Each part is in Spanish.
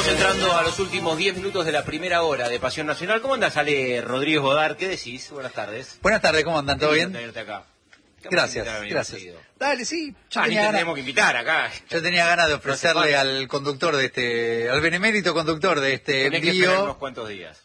Estamos entrando a los últimos 10 minutos de la primera hora de Pasión Nacional. ¿Cómo andas, Ale Rodríguez Godard? ¿Qué decís? Buenas tardes. Buenas tardes, ¿cómo andan? ¿Todo bien? Tenerte acá. Gracias. Dale, sí. Tenemos que invitar acá. Yo tenía ganas de ofrecerle al conductor de al benemérito conductor de este envío. Tenés que esperar unos cuantos días.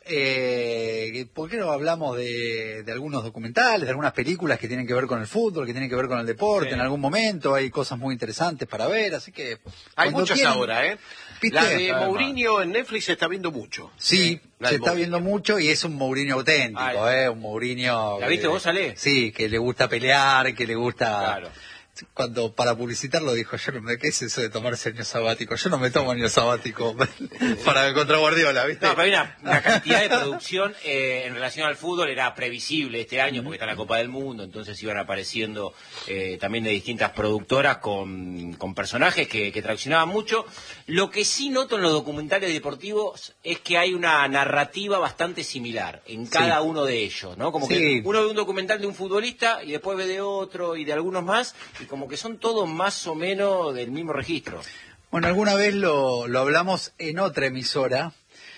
¿Por qué no hablamos de algunos documentales, de algunas películas que tienen que ver con el fútbol, que tienen que ver con el deporte? Sí. En algún momento hay cosas muy interesantes para ver, así que... Hay muchas ahora, ¿eh? ¿Viste? La de Mourinho en Netflix se está viendo mucho. Sí, se está viendo mucho y es un Mourinho auténtico, un Mourinho... ¿La viste vos, Ale? Sí, que le gusta pelear, que le gusta... Claro. Cuando para publicitarlo dijo, yo no me, ¿qué es eso de tomarse año sabático? Yo no me tomo año sabático para contra Guardiola, ¿viste? No, pero hay una cantidad de producción en relación al fútbol, era previsible este año porque está la Copa del Mundo, entonces iban apareciendo también de distintas productoras con personajes que traccionaban mucho. Lo que sí noto en los documentales deportivos es que hay una narrativa bastante similar en cada uno de ellos, ¿no? Como que uno ve un documental de un futbolista y después ve de otro y de algunos más, y como que son todos más o menos del mismo registro. Bueno, alguna vez lo hablamos en otra emisora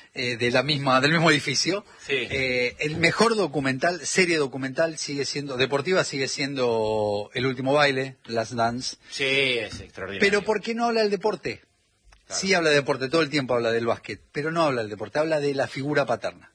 del mismo edificio. Sí. El mejor documental, serie documental deportiva sigue siendo El Último Baile, Last Dance. Sí, es extraordinario. Pero ¿por qué no habla del deporte? Claro. Sí habla de deporte, todo el tiempo habla del básquet, pero no habla del deporte, habla de la figura paterna,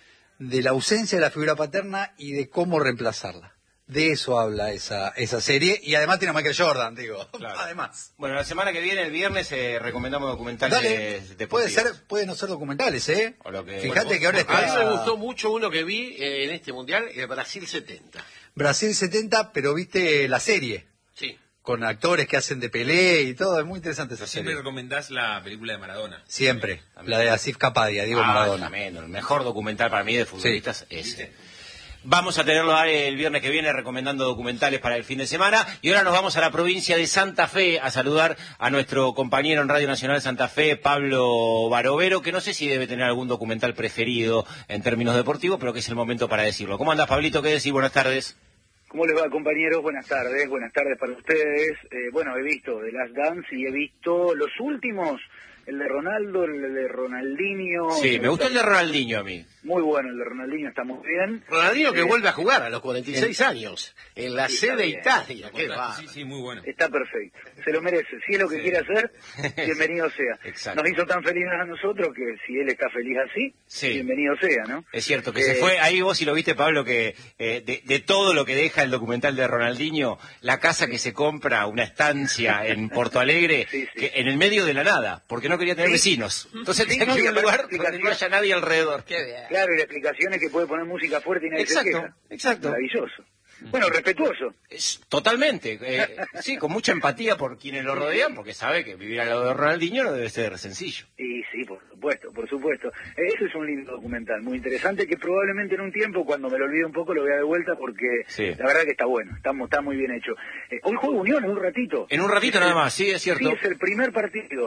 de la ausencia de la figura paterna y de cómo reemplazarla. De eso habla esa serie, y además tiene a Michael Jordan, digo, claro. Además. Bueno, la semana que viene, el viernes, recomendamos documentales deportivos. Pueden no ser documentales, ¿eh? Fíjate que ahora está... A mí me gustó mucho uno que vi en este Mundial, Brasil 70. Brasil 70, pero viste la serie. Sí. Con actores que hacen de Pelé y todo, es muy interesante esa serie. Siempre recomendás la película de Maradona. Siempre, la de Asif Kapadia, Diego Maradona. También, el mejor documental para mí de futbolistas es ese. Vamos a tenerlo el viernes que viene recomendando documentales para el fin de semana. Y ahora nos vamos a la provincia de Santa Fe a saludar a nuestro compañero en Radio Nacional Santa Fe, Pablo Barovero, que no sé si debe tener algún documental preferido en términos deportivos, pero que es el momento para decirlo. ¿Cómo andas, Pablito? ¿Qué decís? Buenas tardes. ¿Cómo les va, compañeros? Buenas tardes para ustedes. He visto The Last Dance y he visto los últimos, el de Ronaldo, el de Ronaldinho. Sí, me gustó el de Ronaldinho a mí. Muy bueno, el de Ronaldinho está muy bien. Ronaldinho que vuelve a jugar a los 46 años, en la C de Italia. Sí, muy bueno. Está perfecto, se lo merece. Si es lo que quiere hacer, bienvenido sea. Exacto. Nos hizo tan felices a nosotros que si él está feliz así, bienvenido sea, ¿no? Es cierto, que se fue, ahí vos si lo viste, Pablo, que de todo lo que deja el documental de Ronaldinho, la casa que se compra, una estancia en Porto Alegre, que en el medio de la nada, porque no quería tener vecinos. Entonces tenía que ir a un lugar donde no haya nadie alrededor. Qué bien. Claro, y la explicación es que puede poner música fuerte y nadie se queja. Exacto. Maravilloso. Bueno, respetuoso. Totalmente. Sí, con mucha empatía por quienes lo rodean, porque sabe que vivir al lado de Ronaldinho no debe ser sencillo. Y sí, por supuesto. Ese es un lindo documental, muy interesante, que probablemente en un tiempo, cuando me lo olvide un poco, lo vea de vuelta, porque la verdad que está bueno, está muy bien hecho. Hoy juega Unión en un ratito. En un ratito nada más, sí, es cierto. Sí, es el primer partido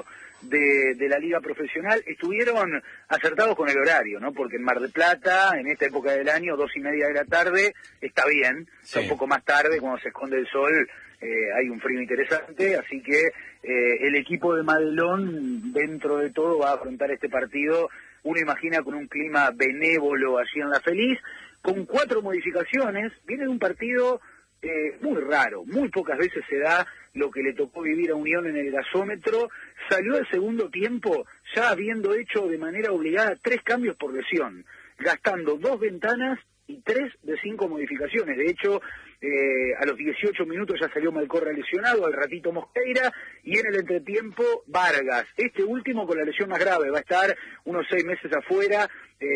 de la Liga Profesional. Estuvieron acertados con el horario, ¿no? Porque en Mar del Plata, en esta época del año, 2:30 de la tarde, está bien. Está un poco más tarde, cuando se esconde el sol, hay un frío interesante, así que el equipo de Madelón, dentro de todo, va a afrontar este partido, uno imagina, con un clima benévolo allí en La Feliz, con 4 modificaciones. Viene de un partido muy raro, muy pocas veces se da lo que le tocó vivir a Unión en el gasómetro. Salió el segundo tiempo ya habiendo hecho de manera obligada 3 cambios por lesión, gastando 2 ventanas y 3 de 5 modificaciones. De hecho, a los 18 minutos ya salió Malcorra lesionado, al ratito Mosqueira, y en el entretiempo Vargas, este último con la lesión más grave, va a estar unos 6 meses afuera,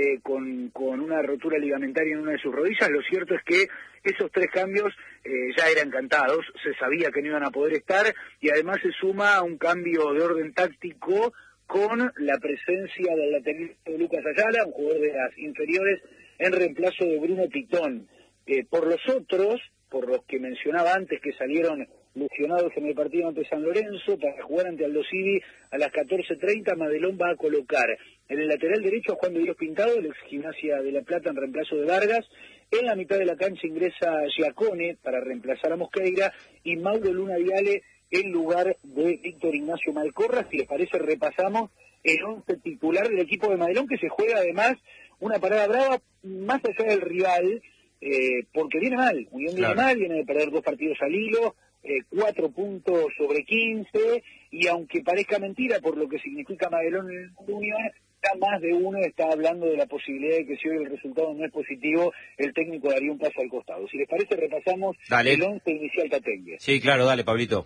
con una rotura ligamentaria en una de sus rodillas. Lo cierto es que esos 3 cambios ya eran cantados, se sabía que no iban a poder estar, y además se suma un cambio de orden táctico con la presencia del lateral de Lucas Ayala, un jugador de las inferiores, en reemplazo de Bruno Pitón. Por los otros, por los que mencionaba antes, que salieron lesionados en el partido ante San Lorenzo, para jugar ante Aldo Civi a las 14:30, Madelón va a colocar en el lateral derecho a Juan de Dios Pintado, el ex Gimnasia de La Plata, en reemplazo de Vargas. En la mitad de la cancha ingresa Giacone para reemplazar a Mosqueira, y Mauro Luna Viale en lugar de Víctor Ignacio Malcorra. Si les parece, repasamos el 11 titular del equipo de Madelón, que se juega además una parada brava más allá del rival, porque viene mal, Unión viene mal, viene de perder 2 partidos al hilo, 4 puntos sobre 15, y aunque parezca mentira por lo que significa Madelón en el Unión, ya más de uno está hablando de la posibilidad de que si hoy el resultado no es positivo, el técnico daría un paso al costado. Si les parece, repasamos el 11 inicial tatengue. Sí, claro, dale, Pablito.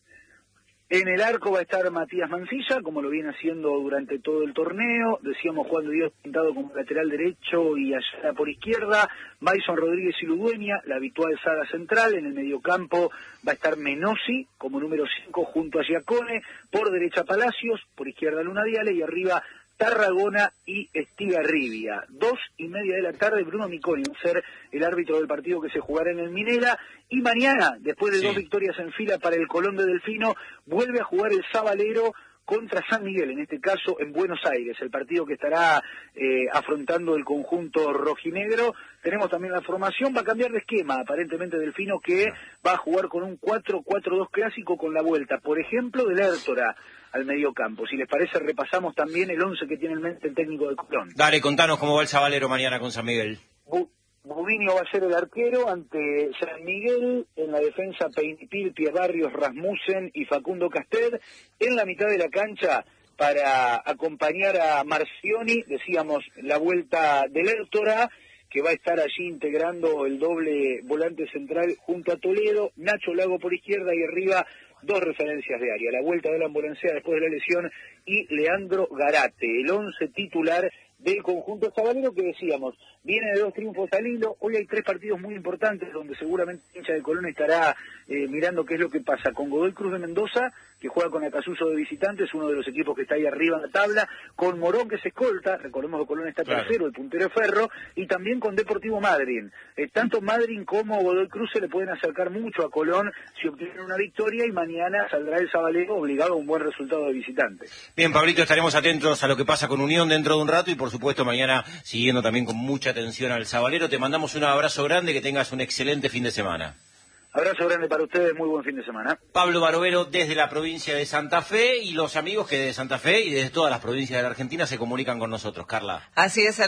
En el arco va a estar Matías Mancilla, como lo viene haciendo durante todo el torneo. Decíamos Juan de Dios pintado como lateral derecho y allá por izquierda. Mason Rodríguez y Ludueña, la habitual saga central. En el mediocampo va a estar Menossi como número 5 junto a Giacone. Por derecha Palacios, por izquierda Luna Viale y arriba Tarragona y Estigarribia. 2:30 de la tarde, Bruno Miconi va a ser el árbitro del partido que se jugará en el Minera. Y mañana, después de 2 victorias en fila para el Colón de Delfino, vuelve a jugar el Sabalero contra San Miguel, en este caso en Buenos Aires, el partido que estará afrontando el conjunto rojinegro. Tenemos también la formación, va a cambiar de esquema, aparentemente Delfino, que va a jugar con un 4-4-2 clásico con la vuelta, por ejemplo, del Hértora al mediocampo. Si les parece, repasamos también el 11 que tiene en mente el técnico de Colón. Dale, contanos cómo va el Sabalero mañana con San Miguel. Bubinio va a ser el arquero ante San Miguel, en la defensa Peinipil, Pierre Barrios, Rasmussen y Facundo Castel. En la mitad de la cancha, para acompañar a Marcioni, decíamos la vuelta del Hértora, que va a estar allí integrando el doble volante central junto a Toledo, Nacho Lago por izquierda y arriba 2 referencias de área. La vuelta de la ambulancia después de la lesión y Leandro Garate, el 11 titular del conjunto sabalero, que decíamos, viene de 2 triunfos al hilo. Hoy hay 3 partidos muy importantes donde seguramente el hincha de Colón estará mirando qué es lo que pasa con Godoy Cruz de Mendoza, que juega con Acasuso de visitantes, uno de los equipos que está ahí arriba en la tabla, con Morón, que se escolta, recordemos que Colón está tercero, el puntero de Ferro, y también con Deportivo Madryn. Tanto Madryn como Godoy Cruz se le pueden acercar mucho a Colón si obtienen una victoria, y mañana saldrá el Sabalero obligado a un buen resultado de visitante. Bien, Pablito, estaremos atentos a lo que pasa con Unión dentro de un rato y por supuesto mañana siguiendo también con mucha atención al Sabalero. Te mandamos un abrazo grande, que tengas un excelente fin de semana. Abrazo grande para ustedes, muy buen fin de semana. Pablo Barovero desde la provincia de Santa Fe, y los amigos que de Santa Fe y desde todas las provincias de la Argentina se comunican con nosotros. Carla. Así es, al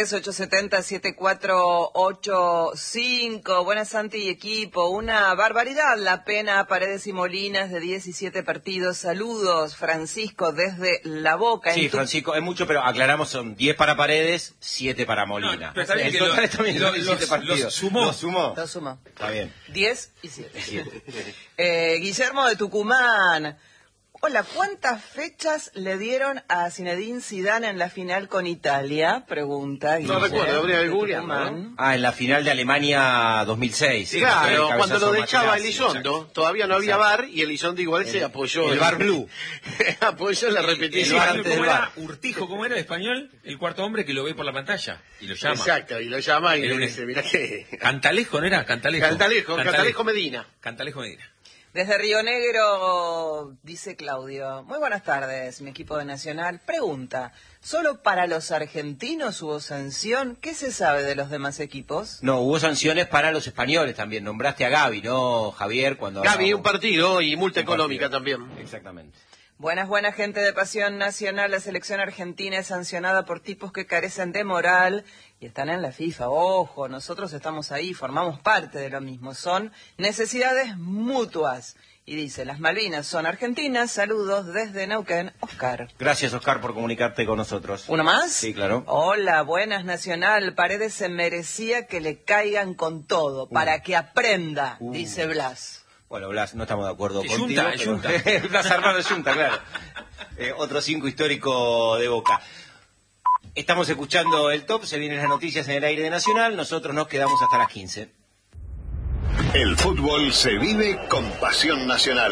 11-3-870-7485. Buenas, Santi y equipo. Una barbaridad la pena Paredes y Molinas de 17 partidos. Saludos, Francisco, desde La Boca. Sí, Francisco, es mucho, pero aclaramos, son 10 para Paredes, 7 para Molina. No, pero está bien que los sumó. Los sumó. Lo sumó. Está bien. 10 y 7. Guillermo de Tucumán. Hola, ¿cuántas fechas le dieron a Zinedine Zidane en la final con Italia? Pregunta. No recuerdo, habría que googlear, ¿no? Ah, en la final de Alemania 2006. Sí, claro, cuando lo dechaba Materazzi, Elizondo, todavía no había VAR, y Elizondo igual se apoyó. El VAR Blue. Apoyó la repetición. ¿Cómo era? Urtijo, ¿cómo era en español? El cuarto hombre que lo ve por la pantalla y lo llama. Exacto, y lo llama y le dice, mirá que... Cantalejo, ¿no era? Cantalejo Medina. Cantalejo Medina. Desde Río Negro, dice Claudio. Muy buenas tardes, mi equipo de Nacional. Pregunta, ¿solo para los argentinos hubo sanción? ¿Qué se sabe de los demás equipos? No, hubo sanciones para los españoles también. Nombraste a Gaby, ¿no, Javier? Gaby, un partido y multa económica también. Exactamente. Buenas gente de Pasión Nacional. La selección argentina es sancionada por tipos que carecen de moral y están en la FIFA. Ojo, nosotros estamos ahí, formamos parte de lo mismo. Son necesidades mutuas. Y dice, las Malvinas son argentinas. Saludos desde Neuquén, Oscar. Gracias, Oscar, por comunicarte con nosotros. ¿Uno más? Sí, claro. Hola, buenas, Nacional. Paredes se merecía que le caigan con todo, para que aprenda, dice Blas. Bueno, Blas, no estamos de acuerdo Sí, contigo. Junta. Blas Armando Junta, claro. Otro 5 histórico de Boca. Estamos escuchando el top, se vienen las noticias en el aire de Nacional, nosotros nos quedamos hasta las 15. El fútbol se vive con Pasión Nacional.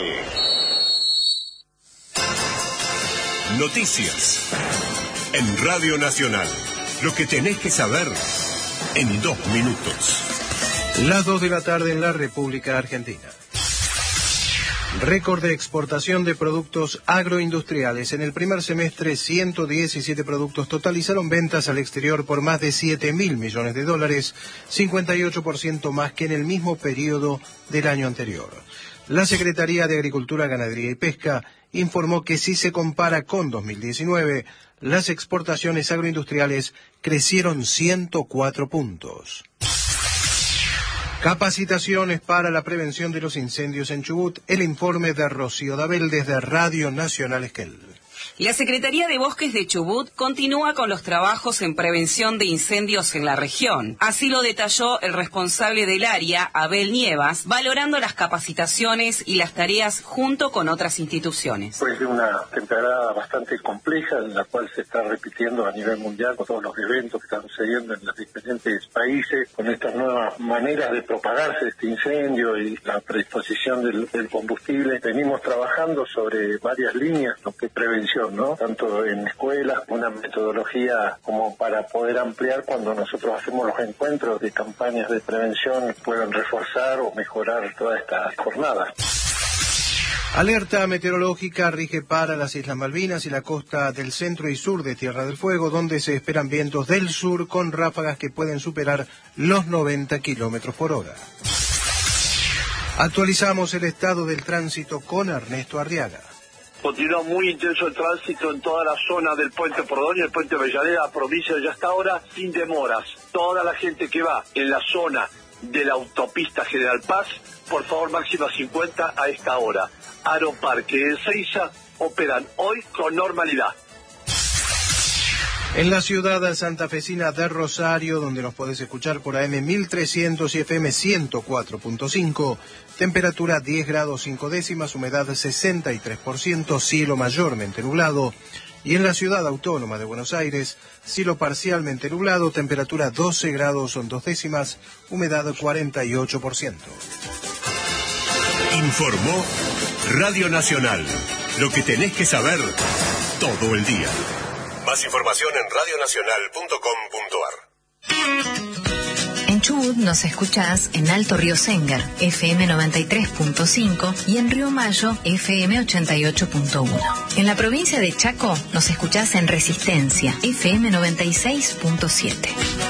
Noticias en Radio Nacional. Lo que tenés que saber en 2 minutos. Las 2 de la tarde en la República Argentina. Récord de exportación de productos agroindustriales. En el primer semestre, 117 productos totalizaron ventas al exterior por más de 7.000 millones de dólares, 58% más que en el mismo periodo del año anterior. La Secretaría de Agricultura, Ganadería y Pesca informó que si se compara con 2019, las exportaciones agroindustriales crecieron 104 puntos. Capacitaciones para la prevención de los incendios en Chubut. El informe de Rocío Dabel desde Radio Nacional Esquel. La Secretaría de Bosques de Chubut continúa con los trabajos en prevención de incendios en la región. Así lo detalló el responsable del área, Abel Nievas, valorando las capacitaciones y las tareas junto con otras instituciones. Pues de una temporada bastante compleja, en la cual se está repitiendo a nivel mundial con todos los eventos que están sucediendo en los diferentes países, con estas nuevas maneras de propagarse este incendio y la predisposición del combustible. Venimos trabajando sobre varias líneas, lo que es prevención, ¿no? Tanto en escuelas, una metodología como para poder ampliar cuando nosotros hacemos los encuentros de campañas de prevención, puedan reforzar o mejorar todas estas jornadas. Alerta meteorológica rige para las Islas Malvinas y la costa del centro y sur de Tierra del Fuego, donde se esperan vientos del sur con ráfagas que pueden superar los 90 kilómetros por hora. Actualizamos el estado del tránsito con Ernesto Arriaga. Continúa muy intenso el tránsito en toda la zona del Puente Pordoña, el Puente Avellaneda, provincia de hasta ahora, sin demoras. Toda la gente que va en la zona de la autopista General Paz, por favor, máxima 50 a esta hora. Aeroparque y Ezeiza operan hoy con normalidad. En la ciudad santafesina de Rosario, donde nos podés escuchar por AM 1300 y FM 104.5, temperatura 10 grados 5 décimas, humedad 63%, cielo mayormente nublado. Y en la ciudad autónoma de Buenos Aires, cielo parcialmente nublado, temperatura 12 grados 2 décimas, humedad 48%. Informó Radio Nacional. Lo que tenés que saber todo el día. Más información en radionacional.com.ar. En Chubut nos escuchás en Alto Río Sénger, FM 93.5 y en Río Mayo, FM 88.1. En la provincia de Chaco nos escuchás en Resistencia, FM 96.7.